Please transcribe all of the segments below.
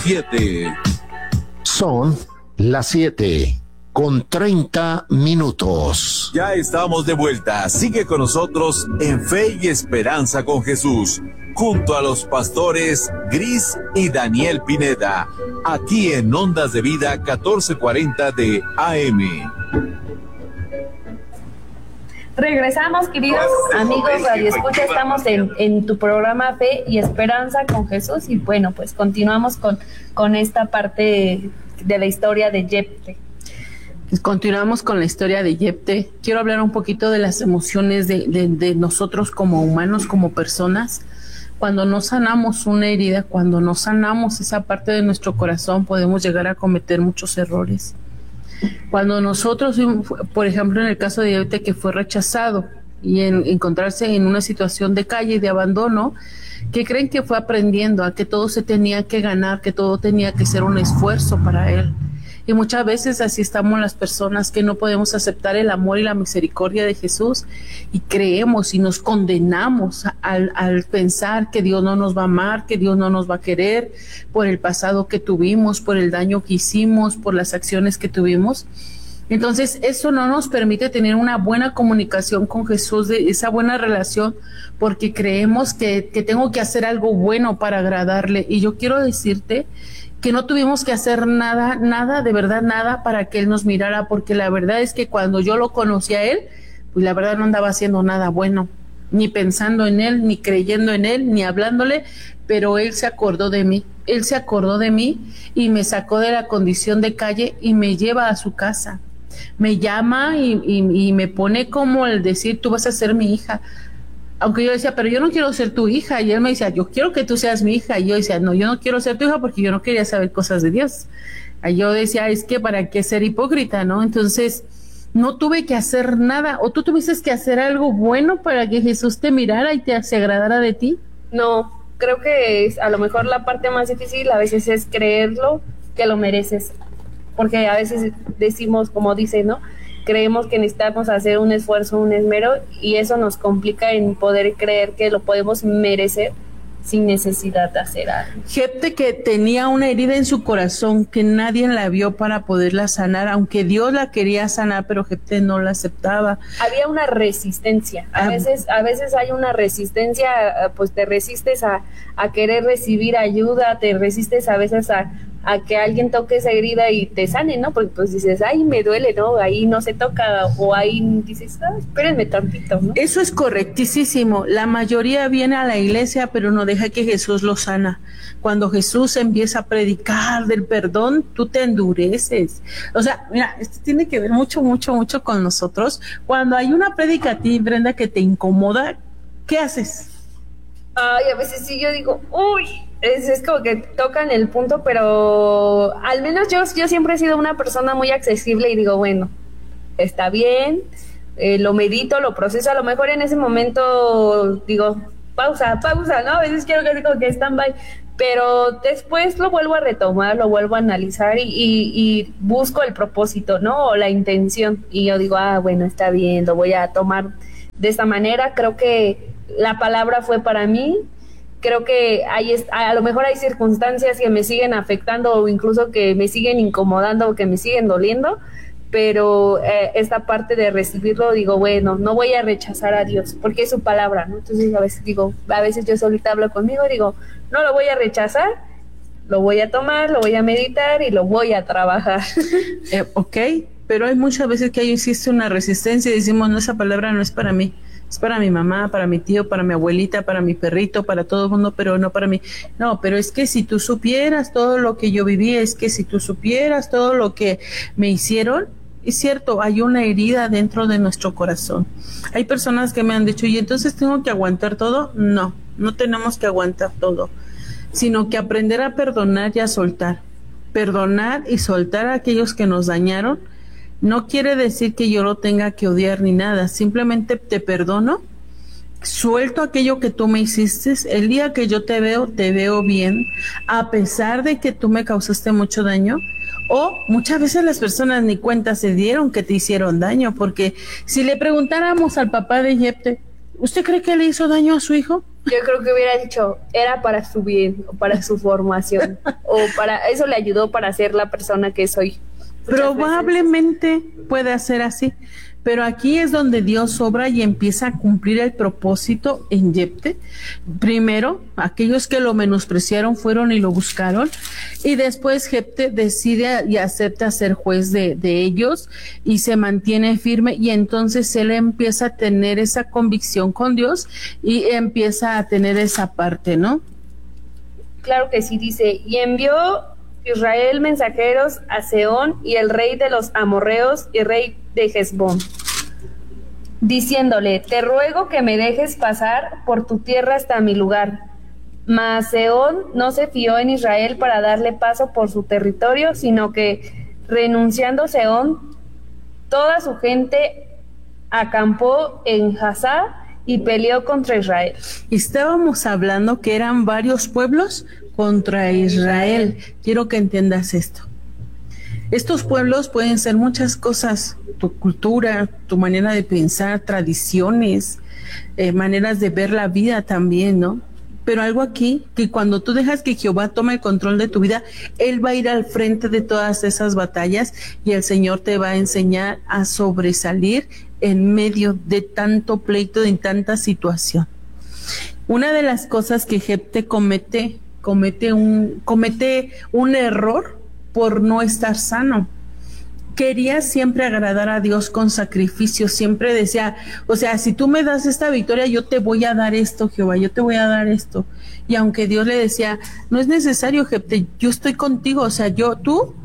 7. Son las 7:30. Ya estamos de vuelta. Sigue con nosotros en Fe y Esperanza con Jesús, junto a los pastores Gris y Daniel Pineda, aquí en Ondas de Vida 1440 de AM. Regresamos, queridos amigos Radio Escucha, estamos en tu programa Fe y Esperanza con Jesús, y bueno, pues continuamos con esta parte de la historia de Jefté. Continuamos con la historia de Jefté. Quiero hablar un poquito de las emociones de nosotros como humanos, como personas. Cuando no sanamos una herida, cuando no sanamos esa parte de nuestro corazón, podemos llegar a cometer muchos errores. Cuando nosotros, por ejemplo, en el caso de Jefté, que fue rechazado y encontrarse en una situación de calle y de abandono, que creen que fue aprendiendo a que todo se tenía que ganar, que todo tenía que ser un esfuerzo para él. Y muchas veces así estamos las personas, que no podemos aceptar el amor y la misericordia de Jesús, y creemos y nos condenamos al pensar que Dios no nos va a amar, que Dios no nos va a querer, por el pasado que tuvimos, por el daño que hicimos, por las acciones que tuvimos. Entonces eso no nos permite tener una buena comunicación con Jesús, de esa buena relación, porque creemos que tengo que hacer algo bueno para agradarle. Y yo quiero decirte que no tuvimos que hacer nada, de verdad nada, para que Él nos mirara, porque la verdad es que cuando yo lo conocí a Él, pues la verdad no andaba haciendo nada bueno, ni pensando en Él, ni creyendo en Él, ni hablándole, pero Él se acordó de mí, y me sacó de la condición de calle y me lleva a su casa, me llama y me pone como el decir, tú vas a ser mi hija. Aunque yo decía, pero yo no quiero ser tu hija, y él me decía, yo quiero que tú seas mi hija, y yo decía, no, yo no quiero ser tu hija porque yo no quería saber cosas de Dios. Y yo decía, es que para qué ser hipócrita, ¿no? Entonces, no tuve que hacer nada. ¿O tú tuviste que hacer algo bueno para que Jesús te mirara y se agradara de ti? No, creo que a lo mejor la parte más difícil a veces es creerlo, que lo mereces, porque a veces decimos, como dice, ¿no?, creemos que necesitamos hacer un esfuerzo, un esmero, y eso nos complica en poder creer que lo podemos merecer sin necesidad de hacer algo. Jefté, que tenía una herida en su corazón que nadie la vio para poderla sanar, aunque Dios la quería sanar, pero Jefté no la aceptaba. Había una resistencia. A veces hay una resistencia, pues te resistes a querer recibir ayuda, te resistes a veces a que alguien toque esa herida y te sane, ¿no? Porque pues dices, ay, me duele, ¿no? Ahí no se toca, o ahí dices, espérenme tantito, ¿no? Eso es correctísimo. La mayoría viene a la iglesia, pero no deja que Jesús lo sana. Cuando Jesús empieza a predicar del perdón, tú te endureces. O sea, mira, esto tiene que ver mucho con nosotros. Cuando hay una prédica a ti, Brenda, que te incomoda, ¿qué haces? Ay, a veces sí, yo digo, uy, es como que tocan el punto, pero al menos yo siempre he sido una persona muy accesible y digo, bueno, está bien, lo medito, lo proceso, a lo mejor en ese momento digo, pausa, ¿no? A veces quiero que digo que stand-by, pero después lo vuelvo a retomar, lo vuelvo a analizar y busco el propósito, ¿no? O la intención, y yo digo, bueno, está bien, lo voy a tomar de esta manera. Creo que la palabra fue para mí. Creo que a lo mejor hay circunstancias que me siguen afectando, o incluso que me siguen incomodando, o que me siguen doliendo, pero esta parte de recibirlo, digo, bueno, no voy a rechazar a Dios, porque es su palabra, ¿no? Entonces a veces yo solita hablo conmigo, digo, no lo voy a rechazar, lo voy a tomar, lo voy a meditar y lo voy a trabajar. Ok, pero hay muchas veces que existe una resistencia y decimos, no, esa palabra no es para mí. Es para mi mamá, para mi tío, para mi abuelita, para mi perrito, para todo el mundo, pero no para mí. No, pero es que si tú supieras todo lo que yo viví, es que si tú supieras todo lo que me hicieron, es cierto, hay una herida dentro de nuestro corazón. Hay personas que me han dicho, ¿y entonces tengo que aguantar todo? No, no tenemos que aguantar todo, sino que aprender a perdonar y a soltar. Perdonar y soltar a aquellos que nos dañaron. No quiere decir que yo lo tenga que odiar ni nada, simplemente te perdono, suelto aquello que tú me hiciste. El día que yo te veo bien, a pesar de que tú me causaste mucho daño. O muchas veces las personas ni cuenta se dieron que te hicieron daño, porque si le preguntáramos al papá de Jefté, ¿usted cree que le hizo daño a su hijo? Yo creo que hubiera dicho, era para su bien, o para su formación, o para eso le ayudó para ser la persona que soy. Probablemente puede ser así, pero aquí es donde Dios obra y empieza a cumplir el propósito en Yefté. Primero, aquellos que lo menospreciaron fueron y lo buscaron, y después Yefté decide y acepta ser juez de ellos y se mantiene firme, y entonces él empieza a tener esa convicción con Dios y empieza a tener esa parte, ¿no? Claro que sí, dice, y envió Israel mensajeros a Sehón y el rey de los amorreos y rey de Hesbón, diciéndole, te ruego que me dejes pasar por tu tierra hasta mi lugar. Mas Sehón no se fió en Israel para darle paso por su territorio, sino que renunciando Sehón, toda su gente acampó en Hazá y peleó contra Israel. Estábamos hablando que eran varios pueblos contra Israel. Quiero que entiendas esto. Estos pueblos pueden ser muchas cosas, tu cultura, tu manera de pensar, tradiciones, maneras de ver la vida también, ¿no? Pero algo aquí, que cuando tú dejas que Jehová tome el control de tu vida, Él va a ir al frente de todas esas batallas y el Señor te va a enseñar a sobresalir en medio de tanto pleito, de tanta situación. Una de las cosas que Jefté comete un error por no estar sano. Quería siempre agradar a Dios con sacrificio, siempre decía, o sea, si tú me das esta victoria, yo te voy a dar esto, Jehová, yo te voy a dar esto. Y aunque Dios le decía, no es necesario, Jefté, yo estoy contigo, o sea, tú,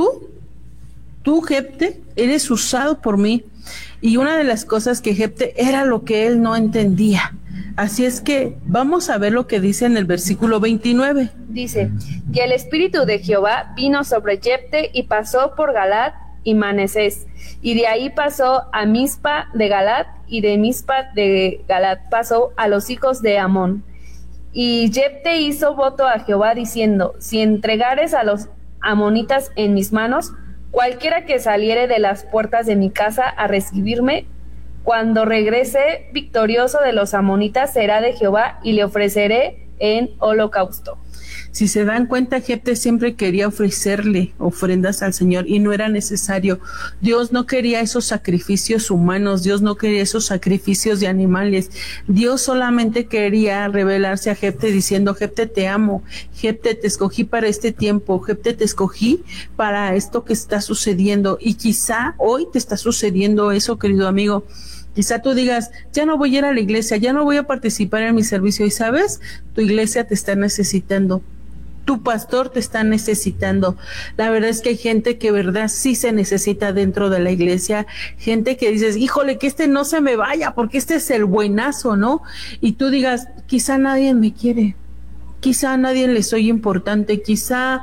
Jefté, eres usado por mí. Y una de las cosas que Jefté era lo que él no entendía. Así es que vamos a ver lo que dice en el versículo 29. Dice, y el espíritu de Jehová vino sobre Jefté y pasó por Galat y Manasés, y de ahí pasó a Mizpa de Galat, y de Mizpa de Galat pasó a los hijos de Amón. Y Jefté hizo voto a Jehová diciendo, si entregares a los amonitas en mis manos, cualquiera que saliere de las puertas de mi casa a recibirme, cuando regrese victorioso de los amonitas será de Jehová y le ofreceré en holocausto. Si se dan cuenta, Jefté siempre quería ofrecerle ofrendas al Señor y no era necesario. Dios no quería esos sacrificios humanos, Dios no quería esos sacrificios de animales. Dios solamente quería revelarse a Jefté diciendo, Jefté, te amo, Jefté, te escogí para este tiempo, Jefté, te escogí para esto que está sucediendo. Y quizá hoy te está sucediendo eso, querido amigo. Quizá tú digas, ya no voy a ir a la iglesia, ya no voy a participar en mi servicio. Y sabes, tu iglesia te está necesitando. Tu pastor te está necesitando. La verdad es que hay gente que, verdad, sí se necesita dentro de la iglesia. Gente que dices, híjole, que este no se me vaya, porque este es el buenazo, ¿no? Y tú digas, quizá nadie me quiere. Quizá a nadie le soy importante. Quizá,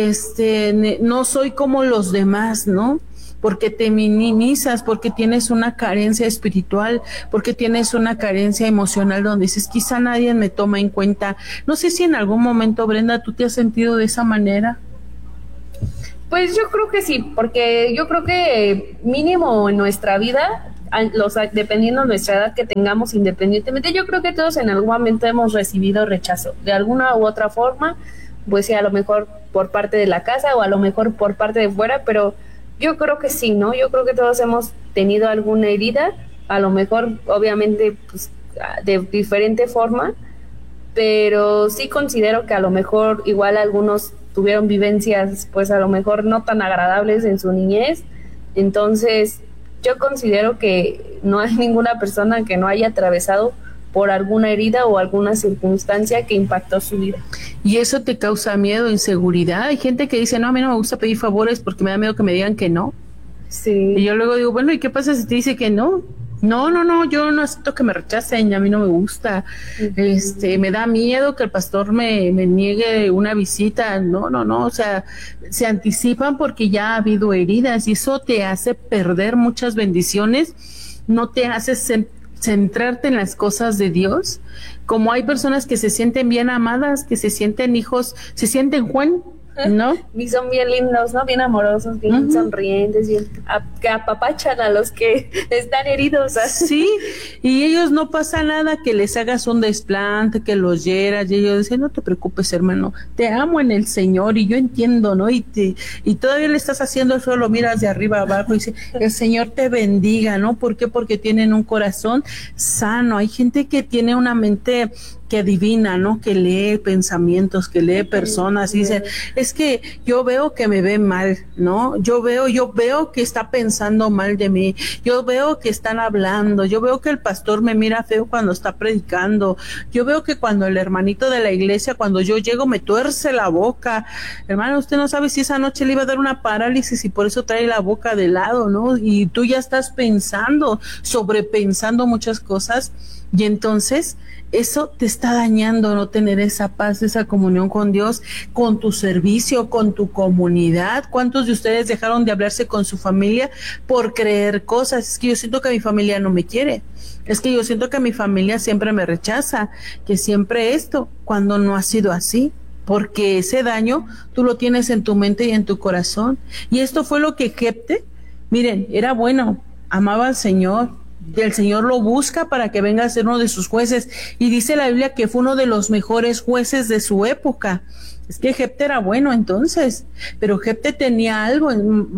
no soy como los demás, ¿no? Porque te minimizas, porque tienes una carencia espiritual, porque tienes una carencia emocional donde dices, quizá nadie me toma en cuenta. No sé si en algún momento, Brenda, ¿tú te has sentido de esa manera? Pues yo creo que sí, porque yo creo que mínimo en nuestra vida, dependiendo de nuestra edad que tengamos independientemente, yo creo que todos en algún momento hemos recibido rechazo, de alguna u otra forma, pues sí, a lo mejor por parte de la casa o a lo mejor por parte de fuera, pero yo creo que sí, ¿no? Yo creo que todos hemos tenido alguna herida, a lo mejor, obviamente, pues, de diferente forma, pero sí considero que a lo mejor igual algunos tuvieron vivencias, pues a lo mejor no tan agradables en su niñez. Entonces, yo considero que no hay ninguna persona que no haya atravesado por alguna herida o alguna circunstancia que impactó su vida. ¿Y eso te causa miedo, inseguridad? Hay gente que dice, no, a mí no me gusta pedir favores porque me da miedo que me digan que no. Sí. Y yo luego digo, bueno, ¿y qué pasa si te dice que no? No, yo no acepto que me rechacen, a mí no me gusta. Uh-huh. Me da miedo que el pastor me niegue una visita. No, o sea, se anticipan porque ya ha habido heridas y eso te hace perder muchas bendiciones, no te hace centrarte en las cosas de Dios. Como hay personas que se sienten bien amadas, que se sienten hijos, se sienten Juan, ¿no? Y son bien lindos, ¿no? Bien amorosos, bien sonrientes, bien que apapachan a los que están heridos. Sí, y ellos no pasa nada que les hagas un desplante, que los hieras, y ellos dicen, no te preocupes, hermano, te amo en el Señor, y yo entiendo, ¿no? Y todavía le estás haciendo eso, lo miras de arriba abajo, y dice, el Señor te bendiga, ¿no? ¿Por qué? Porque tienen un corazón sano. Hay gente que tiene una mente que adivina, ¿no? Que lee pensamientos, que lee personas, y dice, es que yo veo que me ve mal, ¿no? Yo veo que está pensando mal de mí, yo veo que están hablando, yo veo que el pastor me mira feo cuando está predicando, yo veo que cuando el hermanito de la iglesia, cuando yo llego, me tuerce la boca. Hermano, usted no sabe si esa noche le iba a dar una parálisis y por eso trae la boca de lado, ¿no? Y tú ya estás pensando, sobrepensando muchas cosas, y entonces eso te está dañando, no tener esa paz, esa comunión con Dios, con tu servicio, con tu comunidad. ¿Cuántos de ustedes dejaron de hablarse con su familia por creer cosas? Es que yo siento que mi familia no me quiere, es que yo siento que mi familia siempre me rechaza, que siempre esto, cuando no ha sido así, porque ese daño tú lo tienes en tu mente y en tu corazón. Y esto fue lo que Jefté, miren, era bueno, amaba al Señor, y el Señor lo busca para que venga a ser uno de sus jueces, y dice la Biblia que fue uno de los mejores jueces de su época. Es que Jefté era bueno entonces, pero Jefté tenía algo,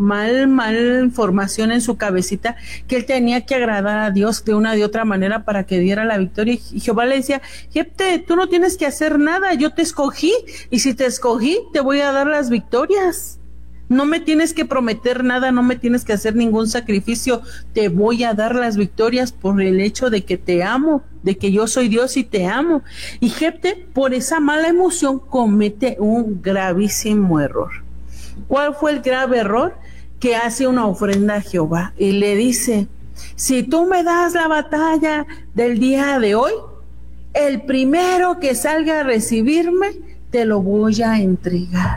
mal información en su cabecita, que él tenía que agradar a Dios de una de otra manera para que diera la victoria, y Jehová le decía, Jefté, tú no tienes que hacer nada, yo te escogí, y si te escogí, te voy a dar las victorias. No me tienes que prometer nada, no me tienes que hacer ningún sacrificio, te voy a dar las victorias por el hecho de que te amo, de que yo soy Dios y te amo. Y Jefté, por esa mala emoción, comete un gravísimo error. ¿Cuál fue el grave error? Que hace una ofrenda a Jehová y le dice, si tú me das la batalla del día de hoy, el primero que salga a recibirme, te lo voy a entregar.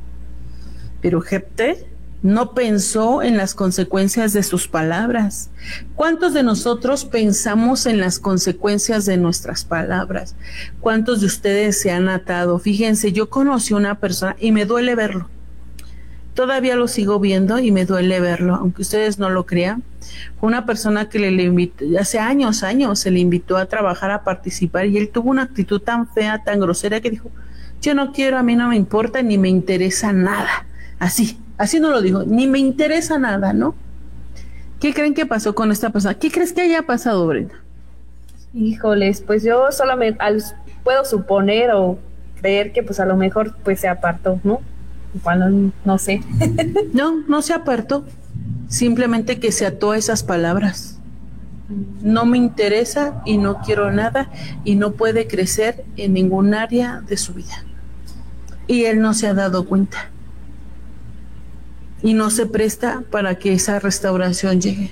Pero Jefté no pensó en las consecuencias de sus palabras. ¿Cuántos de nosotros pensamos en las consecuencias de nuestras palabras? ¿Cuántos de ustedes se han atado? Fíjense, yo conocí una persona y me duele verlo. Todavía lo sigo viendo y me duele verlo, aunque ustedes no lo crean. Fue una persona que le invitó, hace años, se le invitó a trabajar, a participar, y él tuvo una actitud tan fea, tan grosera, que dijo, yo no quiero, a mí no me importa, ni me interesa nada. Así no lo dijo, ni me interesa nada, ¿no? ¿Qué creen que pasó con esta persona? ¿Qué crees que haya pasado, Brenda? Híjoles, pues yo solamente puedo suponer o creer que pues a lo mejor pues se apartó, ¿no? Igual no sé. No se apartó, simplemente que se ató a esas palabras. No me interesa y no quiero nada, y no puede crecer en ningún área de su vida. Y él no se ha dado cuenta. Y no se presta para que esa restauración llegue.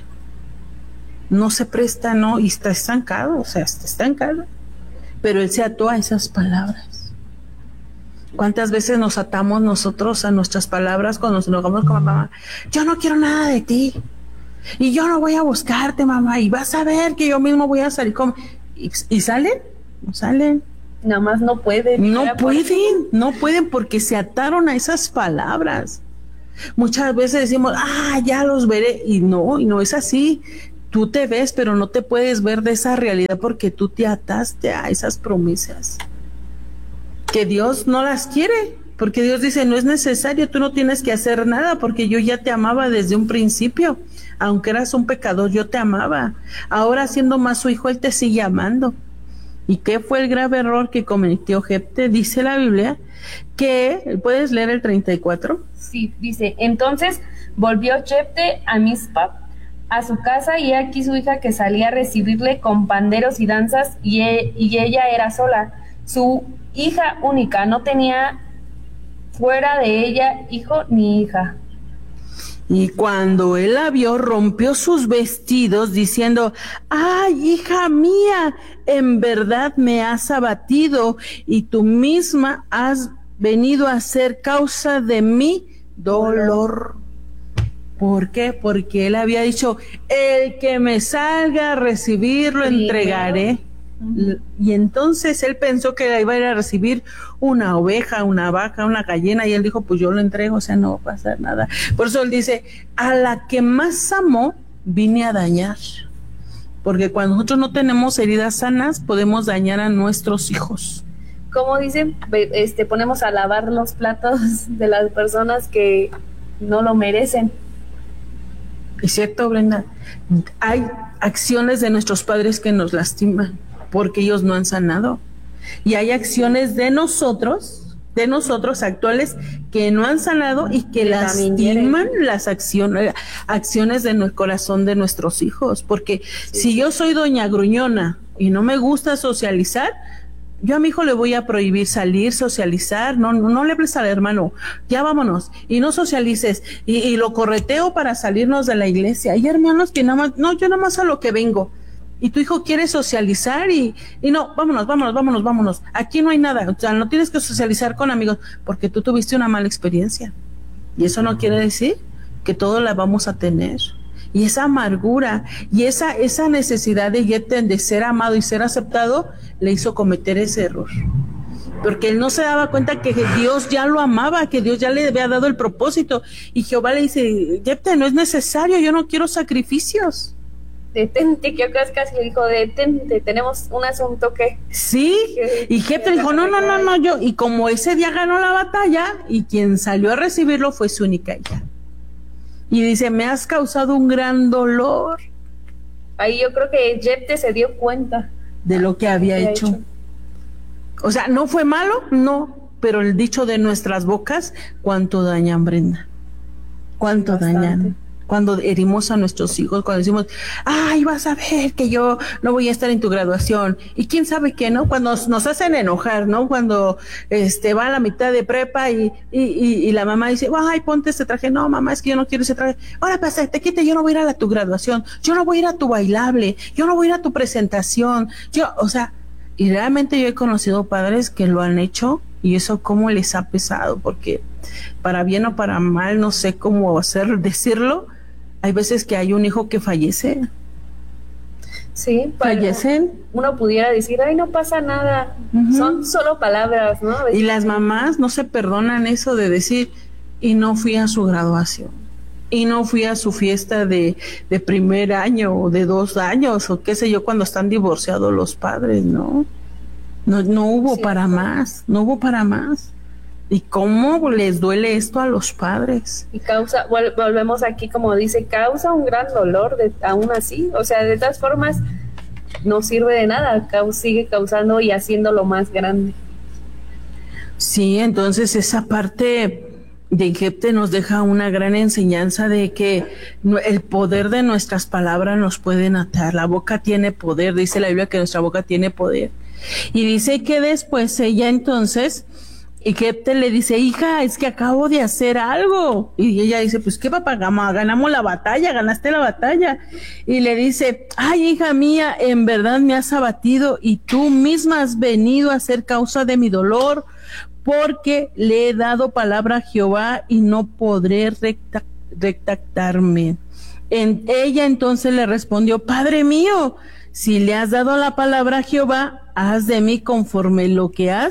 No se presta, no, y está estancado, está estancado. Pero él se ató a esas palabras. ¿Cuántas veces nos atamos nosotros a nuestras palabras cuando nos enojamos con mamá? Yo no quiero nada de ti, y yo no voy a buscarte, mamá, y vas a ver que yo mismo voy a salir con... ¿Y salen? No salen. Nada más no pueden. No pueden porque se ataron a esas palabras. Muchas veces decimos, ya los veré, y no es así. Tú te ves, pero no te puedes ver de esa realidad porque tú te ataste a esas promesas que Dios no las quiere, porque Dios dice, no es necesario, tú no tienes que hacer nada porque yo ya te amaba desde un principio. Aunque eras un pecador, yo te amaba. Ahora, siendo más su hijo, él te sigue amando. ¿Y qué fue el grave error que cometió Jefté? Dice la Biblia que, ¿puedes leer el 34? Sí, dice, entonces volvió Jefté a Mizpa, a su casa, y aquí su hija que salía a recibirle con panderos y danzas, y ella era sola, su hija única, no tenía fuera de ella hijo ni hija. Y cuando él la vio, rompió sus vestidos diciendo, ¡ay, hija mía! En verdad me has abatido, y tú misma has venido a ser causa de mi dolor. ¿Por qué? Porque él había dicho, el que me salga a recibir lo entregaré. Y entonces él pensó que iba a ir a recibir una oveja, una vaca, una gallina, y él dijo, pues yo lo entrego, o sea, no va a pasar nada. Por eso él dice, a la que más amó, vine a dañar. Porque cuando nosotros no tenemos heridas sanas, podemos dañar a nuestros hijos. Como dicen, ponemos a lavar los platos de las personas que no lo merecen. Es cierto, Brenda, hay acciones de nuestros padres que nos lastiman porque ellos no han sanado. Y hay acciones de nosotros actuales que no han sanado y que lastiman las acciones del corazón de nuestros hijos. Porque si yo soy doña Gruñona y no me gusta socializar, yo a mi hijo le voy a prohibir salir, socializar, no le hables al hermano, ya vámonos, y no socialices, y lo correteo para salirnos de la iglesia. Hay hermanos que nada más, no, yo nada más a lo que vengo, y tu hijo quiere socializar, y no, vámonos, aquí no hay nada, o sea, no tienes que socializar con amigos, porque tú tuviste una mala experiencia, y eso no quiere decir que todo la vamos a tener. Y esa amargura y esa necesidad de ser amado y ser aceptado le hizo cometer ese error. Porque él no se daba cuenta que Dios ya lo amaba, que Dios ya le había dado el propósito. Y Jehová le dice, Jefté, no es necesario, yo no quiero sacrificios. Detente, que casi le dijo, detente, tenemos un asunto que... Sí, y Jefté dijo, no, yo. Y como ese día ganó la batalla, y quien salió a recibirlo fue su única hija. Y dice, me has causado un gran dolor. Ahí yo creo que Jefté se dio cuenta de lo que había hecho. O sea, ¿no fue malo? No, pero el dicho de nuestras bocas, ¿cuánto dañan, Brenda? ¿Cuánto dañan? Cuando herimos a nuestros hijos, cuando decimos, ay, vas a ver que yo no voy a estar en tu graduación, y quién sabe qué, ¿no? Cuando nos hacen enojar, ¿no? Cuando va a la mitad de prepa y la mamá dice, ay, ponte este traje, no, mamá, es que yo no quiero ese traje, ahora pasa, te quita, yo no voy a ir a tu graduación, yo no voy a ir a tu bailable, yo no voy a ir a tu presentación, o sea, y realmente yo he conocido padres que lo han hecho, y eso cómo les ha pesado, porque para bien o para mal, no sé cómo decirlo, hay veces que hay un hijo que fallece. Sí, fallecen. Uno pudiera decir, ay, no pasa nada. Son solo palabras, ¿no? Y las mamás no se perdonan eso de decir, y no fui a su graduación, y no fui a su fiesta de primer año o de 2 años, o qué sé yo, cuando están divorciados los padres, ¿no? No hubo para más, no hubo para más. ¿Y cómo les duele esto a los padres? Y volvemos aquí, como dice, causa un gran dolor, aún así. O sea, de todas formas, no sirve de nada, sigue causando y haciéndolo más grande. Sí, entonces esa parte de Jefté nos deja una gran enseñanza de que el poder de nuestras palabras nos pueden atar. La boca tiene poder, dice la Biblia que nuestra boca tiene poder. Y dice que después ella entonces... Y Jefté le dice, hija, es que acabo de hacer algo. Y ella dice, pues qué papá, ganamos la batalla, ganaste la batalla. Y le dice, ay, hija mía, en verdad me has abatido y tú misma has venido a ser causa de mi dolor, porque le he dado palabra a Jehová y no podré retractarme. Ella entonces le respondió, Padre mío, si le has dado la palabra a Jehová, haz de mí conforme lo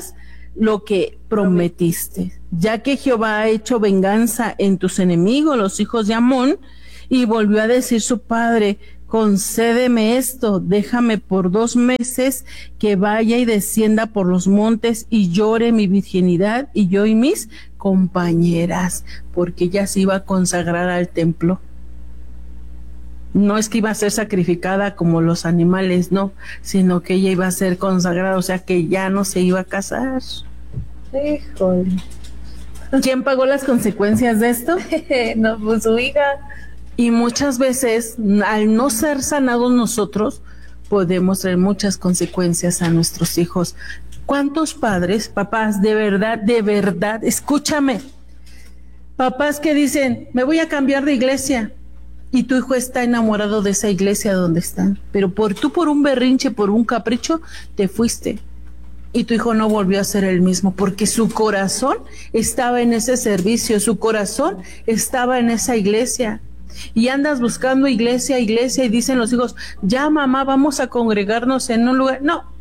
que prometiste, ya que Jehová ha hecho venganza en tus enemigos, los hijos de Amón. Y volvió a decir su padre, concédeme esto, déjame por 2 meses que vaya y descienda por los montes y llore mi virginidad, y yo y mis compañeras, porque ella se iba a consagrar al templo. No es que iba a ser sacrificada como los animales, no, sino que ella iba a ser consagrada, o sea que ya no se iba a casar. Híjole. ¿Quién pagó las consecuencias de esto? No, pues su hija. Y muchas veces, al no ser sanados nosotros, podemos traer muchas consecuencias a nuestros hijos. ¿Cuántos padres, papás, de verdad, escúchame, papás que dicen, me voy a cambiar de iglesia, y tu hijo está enamorado de esa iglesia donde están, pero por un berrinche, por un capricho, te fuiste, y tu hijo no volvió a ser el mismo, porque su corazón estaba en ese servicio, su corazón estaba en esa iglesia, y andas buscando iglesia, y dicen los hijos, ya mamá, vamos a congregarnos en un lugar. No,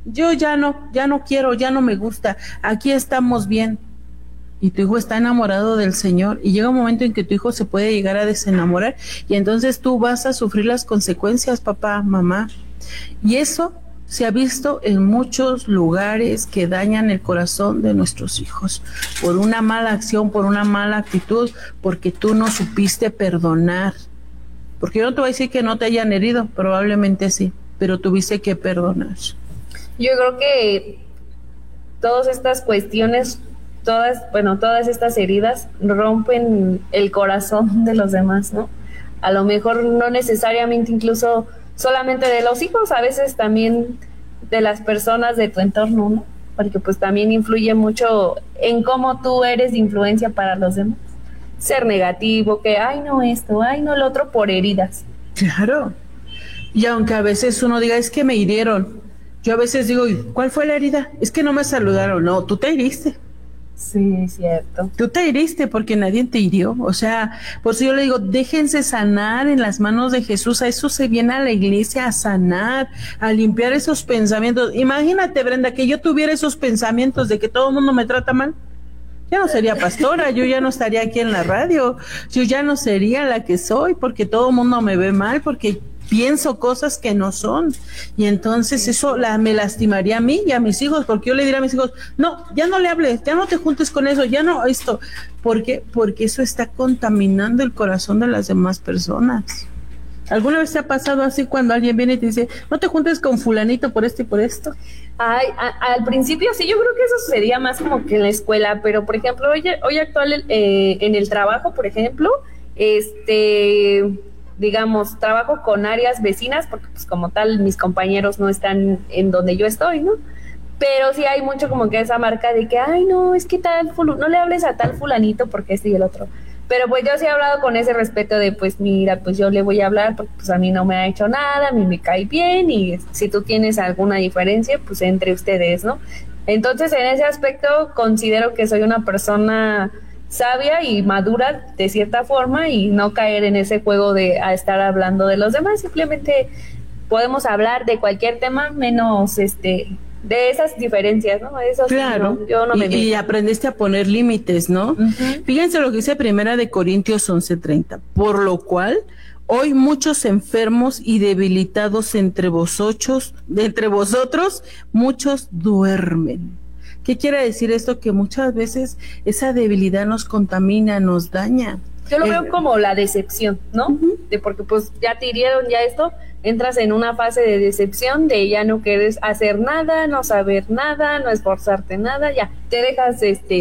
yo ya no quiero, ya no me gusta, aquí estamos bien. Y tu hijo está enamorado del Señor y llega un momento en que tu hijo se puede llegar a desenamorar y entonces tú vas a sufrir las consecuencias, papá, mamá. Y eso se ha visto en muchos lugares que dañan el corazón de nuestros hijos por una mala acción, por una mala actitud, porque tú no supiste perdonar. Porque yo no te voy a decir que no te hayan herido, probablemente sí, pero tuviste que perdonar. Yo creo que todas estas cuestiones, todas estas heridas rompen el corazón de los demás, ¿no? A lo mejor no necesariamente incluso solamente de los hijos, a veces también de las personas de tu entorno, ¿no? Porque pues también influye mucho en cómo tú eres de influencia para los demás. Ser negativo, que ay no esto, ay no lo otro, por heridas. Claro. Y aunque a veces uno diga, es que me hirieron, yo a veces digo, ¿cuál fue la herida? Es que no me saludaron. No, tú te heriste. Sí, es cierto. Tú te heriste porque nadie te hirió. O sea, por eso yo le digo, déjense sanar en las manos de Jesús. A eso se viene a la iglesia, a sanar, a limpiar esos pensamientos. Imagínate, Brenda, que yo tuviera esos pensamientos de que todo el mundo me trata mal. Ya no sería pastora, yo ya no estaría aquí en la radio, yo ya no sería la que soy porque todo el mundo me ve mal, porque pienso cosas que no son, y entonces eso me lastimaría a mí y a mis hijos, porque yo le diría a mis hijos, no, ya no le hables, ya no te juntes con eso, ya no esto, porque eso está contaminando el corazón de las demás personas. ¿Alguna vez te ha pasado así cuando alguien viene y te dice, no te juntes con fulanito por esto y por esto? Ay, al principio sí, yo creo que eso sucedía más como que en la escuela, pero por ejemplo, hoy actual en el trabajo, por ejemplo, digamos, trabajo con áreas vecinas, porque pues como tal mis compañeros no están en donde yo estoy, ¿no? Pero sí hay mucho como que esa marca de que, ay, no, es que no le hables a tal fulanito porque este y el otro. Pero pues yo sí he hablado con ese respeto de, pues mira, pues yo le voy a hablar porque pues a mí no me ha hecho nada, a mí me cae bien y si tú tienes alguna diferencia, pues entre ustedes, ¿no? Entonces en ese aspecto considero que soy una persona sabia y madura de cierta forma y no caer en ese juego de a estar hablando de los demás. Simplemente podemos hablar de cualquier tema menos de esas diferencias, ¿no? Eso claro, sí, yo no me meto. Y aprendiste a poner límites, ¿no? Uh-huh. Fíjense lo que dice Primera de Corintios 11:30, por lo cual hoy muchos enfermos y debilitados entre vosotros, muchos duermen. ¿Qué quiere decir esto? Que muchas veces esa debilidad nos contamina, nos daña. Yo lo veo como la decepción, ¿no? Uh-huh. Porque pues ya te hirieron, ya esto, entras en una fase de decepción, de ya no quieres hacer nada, no saber nada, no esforzarte nada, ya te dejas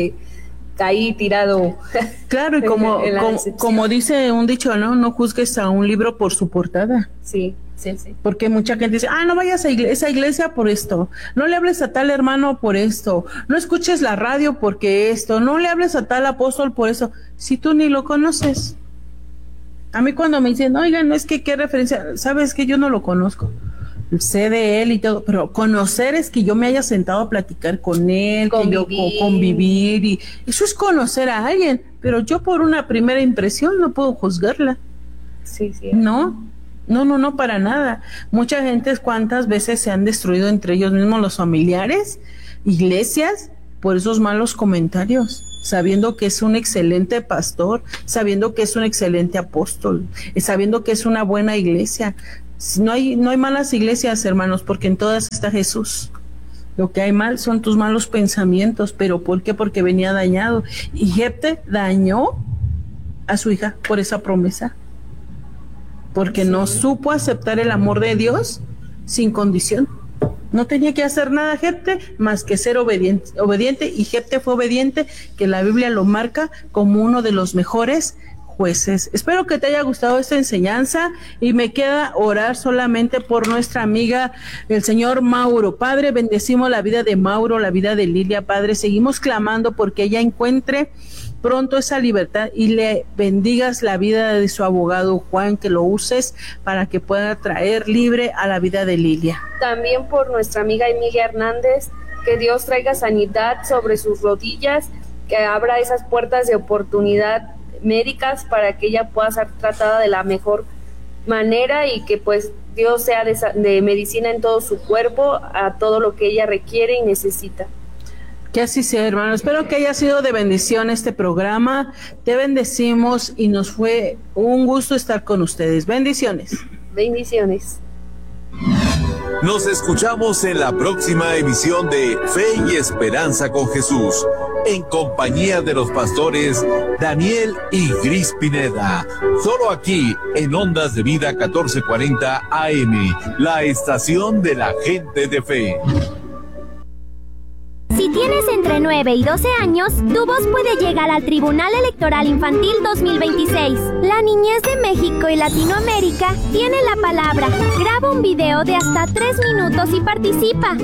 ahí tirado. Claro, y como dice un dicho, no juzgues a un libro por su portada. Sí. Porque mucha gente dice, no vayas a esa iglesia por esto, no le hables a tal hermano por esto, no escuches la radio porque esto, no le hables a tal apóstol por eso, si tú ni lo conoces. A mí cuando me dicen, oigan, es que qué referencia, sabes que yo no lo conozco, sé de él y todo, pero conocer es que yo me haya sentado a platicar con él, convivir, y eso es conocer a alguien, pero yo por una primera impresión no puedo juzgarla. Sí. No, para nada. Mucha gente, cuántas veces se han destruido entre ellos mismos los familiares, iglesias, por esos malos comentarios, sabiendo que es un excelente pastor, sabiendo que es un excelente apóstol, sabiendo que es una buena iglesia. No hay malas iglesias, hermanos, porque en todas está Jesús. Lo que hay mal son tus malos pensamientos. ¿Pero por qué? Porque venía dañado. Y Jefté dañó a su hija por esa promesa, porque no supo aceptar el amor de Dios sin condición. No tenía que hacer nada Jefté más que ser obediente, y Jefté fue obediente, que la Biblia lo marca como uno de los mejores jueces. Espero que te haya gustado esta enseñanza y me queda orar solamente por nuestra amiga, el señor Mauro. Padre, bendecimos la vida de Mauro, la vida de Lilia, Padre, seguimos clamando porque ella encuentre pronto esa libertad y le bendigas la vida de su abogado Juan, que lo uses para que pueda traer libre a la vida de Lilia. También por nuestra amiga Emilia Hernández, que Dios traiga sanidad sobre sus rodillas, que abra esas puertas de oportunidad médicas para que ella pueda ser tratada de la mejor manera y que pues Dios sea de medicina en todo su cuerpo a todo lo que ella requiere y necesita. Que así sea, hermano. Espero que haya sido de bendición este programa. Te bendecimos y nos fue un gusto estar con ustedes. Bendiciones. Bendiciones. Nos escuchamos en la próxima emisión de Fe y Esperanza con Jesús, en compañía de los pastores Daniel y Gris Pineda, solo aquí en Ondas de Vida 1440 AM, la estación de la gente de fe. Si tienes entre 9 y 12 años, tu voz puede llegar al Tribunal Electoral Infantil 2026. La niñez de México y Latinoamérica tiene la palabra. Graba un video de hasta 3 minutos y participa.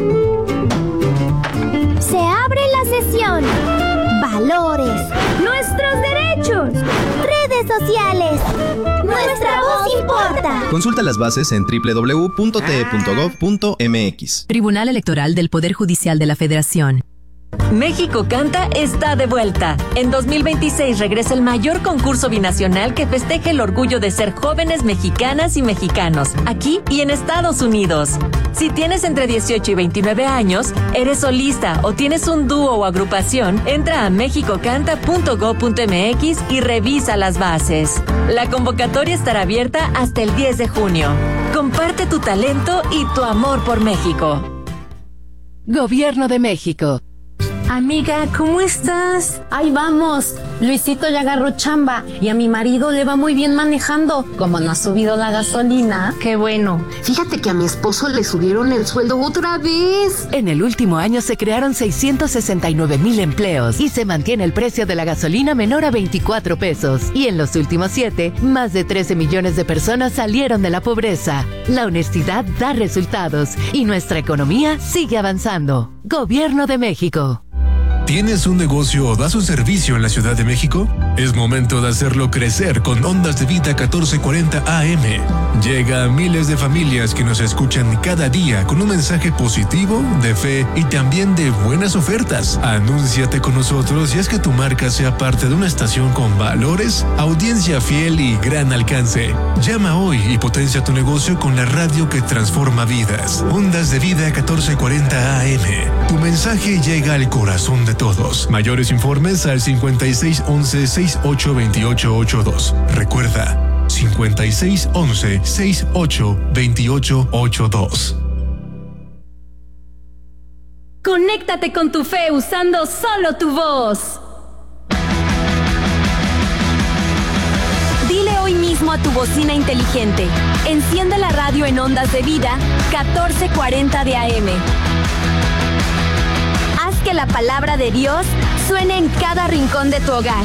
Se abre la sesión. Valores. Nuestros derechos. Redes sociales. Nuestra voz importa. Consulta las bases en www.te.gov.mx. Tribunal Electoral del Poder Judicial de la Federación. México Canta está de vuelta. En 2026 regresa el mayor concurso binacional que festeja el orgullo de ser jóvenes mexicanas y mexicanos, aquí y en Estados Unidos. Si tienes entre 18 y 29 años, eres solista o tienes un dúo o agrupación, entra a mexicocanta.gov.mx y revisa las bases. La convocatoria estará abierta hasta el 10 de junio. Comparte tu talento y tu amor por México. Gobierno de México. Amiga, ¿cómo estás? Ahí vamos. Luisito ya agarró chamba y a mi marido le va muy bien manejando. Como no ha subido la gasolina, qué bueno. Fíjate que a mi esposo le subieron el sueldo otra vez. En el último año se crearon 669,000 empleos y se mantiene el precio de la gasolina menor a 24 pesos. Y en los últimos 7, más de 13 millones de personas salieron de la pobreza. La honestidad da resultados y nuestra economía sigue avanzando. Gobierno de México. ¿Tienes un negocio o das un servicio en la Ciudad de México? Es momento de hacerlo crecer con Ondas de Vida 1440 AM. Llega a miles de familias que nos escuchan cada día con un mensaje positivo, de fe y también de buenas ofertas. Anúnciate con nosotros y haz que tu marca sea parte de una estación con valores, audiencia fiel y gran alcance. Llama hoy y potencia tu negocio con la radio que transforma vidas. Ondas de Vida 1440 AM. Tu mensaje llega al corazón de todos. Mayores informes al 5611-682882. Recuerda, 5611-682882. Conéctate con tu fe usando solo tu voz. Dile hoy mismo a tu bocina inteligente: enciende la radio en Ondas de Vida 1440 de AM. Haz que la palabra de Dios suene en cada rincón de tu hogar.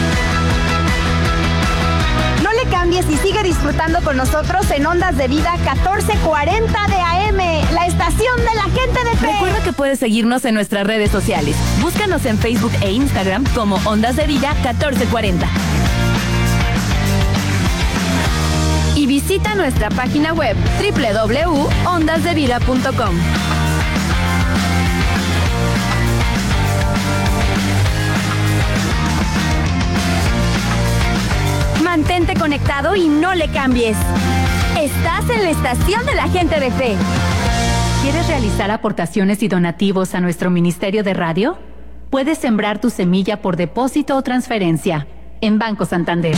No le cambies y sigue disfrutando con nosotros en Ondas de Vida 1440 de AM, la estación de la gente de fe. Recuerda que puedes seguirnos en nuestras redes sociales. Búscanos en Facebook e Instagram como Ondas de Vida 1440. Y visita nuestra página web www.ondasdevida.com. Mantente conectado y no le cambies. Estás en la estación de la gente de fe. ¿Quieres realizar aportaciones y donativos a nuestro ministerio de radio? Puedes sembrar tu semilla por depósito o transferencia en Banco Santander.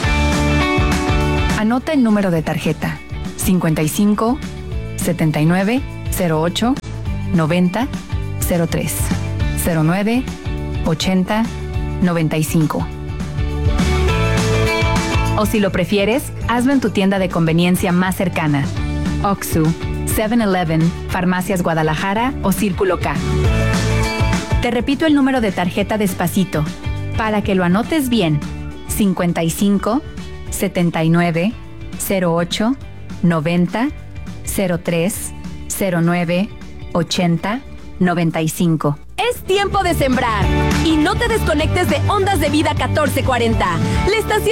Anota el número de tarjeta: 55 79 08 90 03 09 80 95. O si lo prefieres, hazlo en tu tienda de conveniencia más cercana: Oxxo, 7-Eleven, Farmacias Guadalajara o Círculo K. Te repito el número de tarjeta despacito, para que lo anotes bien: 55 79 08 90 03 09 80 95. Es tiempo de sembrar y no te desconectes de Ondas de Vida 1440, la estación